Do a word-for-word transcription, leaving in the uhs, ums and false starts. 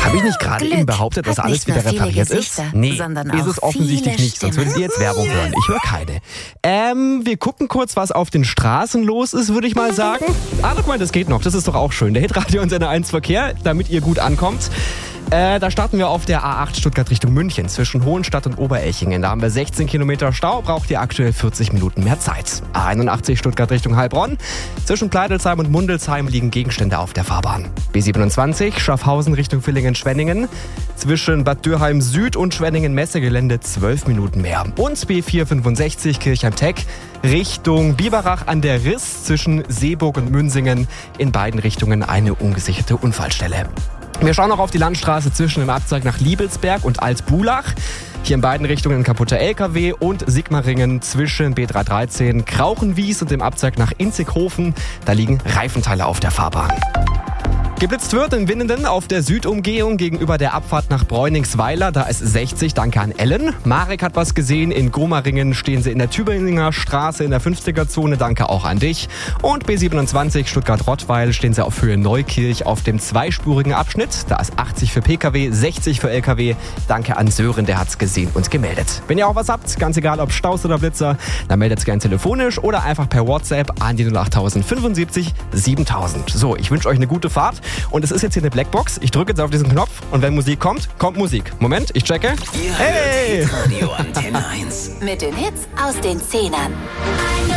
Habe ich nicht gerade Glück eben behauptet, dass hat alles nicht wieder nur viele repariert ist? Gesichter, Nee, sondern ist auch es offensichtlich viele nicht, sonst würden Sie Stimmen. jetzt Werbung hören. Ich höre keine. Ähm, wir gucken kurz, was auf den Straßen los ist, würde ich mal sagen. Ah, guck mal, das geht noch. Das ist doch auch schön. Der Hitradio und Sender eins Verkehr, damit ihr gut ankommt. Äh, da starten wir auf der A acht Stuttgart Richtung München zwischen Hohenstadt und Oberelchingen. Da haben wir sechzehn Kilometer Stau, braucht ihr aktuell vierzig Minuten mehr Zeit. A einundachtzig Stuttgart Richtung Heilbronn. Zwischen Pleidelsheim und Mundelsheim liegen Gegenstände auf der Fahrbahn. B siebenundzwanzig Schaffhausen Richtung Villingen-Schwenningen. Zwischen Bad Dürheim Süd und Schwenningen-Messegelände zwölf Minuten mehr. Und B vierhundertfünfundsechzig Kirchheim-Teck Richtung Biberach an der Riss zwischen Seeburg und Münsingen. In beiden Richtungen eine ungesicherte Unfallstelle. Wir schauen noch auf die Landstraße zwischen dem Abzweig nach Liebelsberg und Altbulach. Hier in beiden Richtungen ein kaputter L K W und Sigmaringen zwischen B dreihundertdreizehn Krauchenwies und dem Abzweig nach Inzighofen. Da liegen Reifenteile auf der Fahrbahn. Geblitzt wird in Winnenden auf der Südumgehung gegenüber der Abfahrt nach Bräuningsweiler. Da ist sechzig, danke an Ellen. Marek hat was gesehen. In Gomaringen stehen sie in der Tübinger Straße in der fünfziger-Zone. Danke auch an dich. Und B siebenundzwanzig Stuttgart-Rottweil stehen sie auf Höhe Neukirch auf dem zweispurigen Abschnitt. Da ist achtzig für P K W, sechzig für L K W. Danke an Sören, der hat's gesehen und gemeldet. Wenn ihr auch was habt, ganz egal ob Staus oder Blitzer, dann meldet es gerne telefonisch oder einfach per WhatsApp an die null acht fünfundsiebzig siebentausend. So, ich wünsche euch eine gute Fahrt. Und es ist jetzt hier eine Blackbox. Ich drücke jetzt auf diesen Knopf und wenn Musik kommt, kommt Musik. Moment, ich checke. Ihr Hey! hört Radio Antenne eins. Mit den Hits aus den Zehnern.